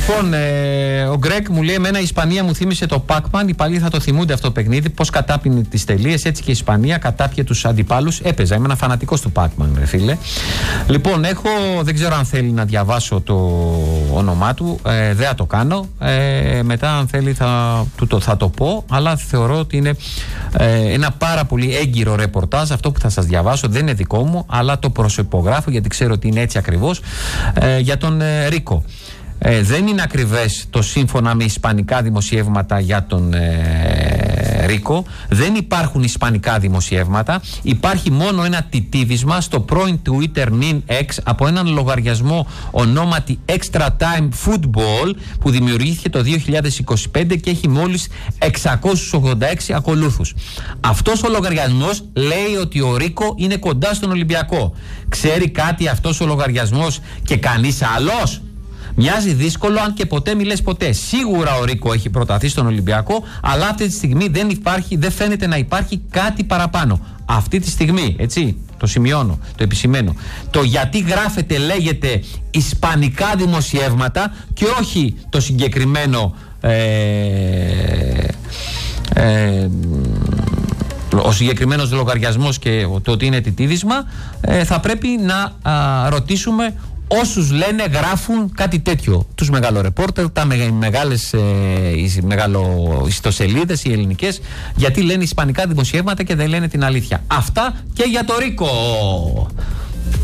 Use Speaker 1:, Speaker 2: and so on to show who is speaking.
Speaker 1: Λοιπόν, ο Γκρέκ μου λέει: εμένα η Ισπανία μου θύμισε το Pac-Man. Οι παλιοί θα το θυμούνται αυτό το παιχνίδι. Πώς κατάπινε τις τελείες, έτσι και η Ισπανία κατάπιε τους αντιπάλους. Έπαιζα, είμαι ένα φανατικός του Pac-Man, ρε φίλε. Λοιπόν, δεν ξέρω αν θέλει να διαβάσω το όνομά του. Δεν θα το κάνω. Μετά, αν θέλει, θα το πω. Αλλά θεωρώ ότι είναι ένα πάρα πολύ έγκυρο ρεπορτάζ. Αυτό που θα σας διαβάσω δεν είναι δικό μου, αλλά το προσυπογράφω γιατί ξέρω ότι είναι έτσι ακριβώς. Για τον Ρίκο. Δεν είναι ακριβές το σύμφωνα με ισπανικά δημοσιεύματα για τον Ρίκο. Δεν υπάρχουν ισπανικά δημοσιεύματα. Υπάρχει μόνο ένα τιτίβισμα στο πρώην Twitter νυν X από έναν λογαριασμό ονόματι Extra Time Football που δημιουργήθηκε το 2025 και έχει μόλις 686 ακολούθους. Αυτός ο λογαριασμός λέει ότι ο Ρίκο είναι κοντά στον Ολυμπιακό. Ξέρει κάτι αυτός ο λογαριασμός και κανείς άλλος? Μοιάζει δύσκολο, αν και ποτέ μη λες ποτέ. Σίγουρα ο Ρίκο έχει προταθεί στον Ολυμπιακό, αλλά αυτή τη στιγμή δεν φαίνεται να υπάρχει κάτι παραπάνω. Αυτή τη στιγμή, έτσι, το σημειώνω, το επισημαίνω. Το γιατί γράφεται, λέγεται ισπανικά δημοσιεύματα και όχι το συγκεκριμένο ο συγκεκριμένος λογαριασμός και το ότι είναι τιτίδισμα, θα πρέπει να ρωτήσουμε όσους λένε, γράφουν κάτι τέτοιο. Τους μεγαλορεπόρτερ, τα μεγάλες ιστοσελίδες, οι ελληνικές, γιατί λένε ισπανικά δημοσιεύματα και δεν λένε την αλήθεια. Αυτά και για το Ρίκο.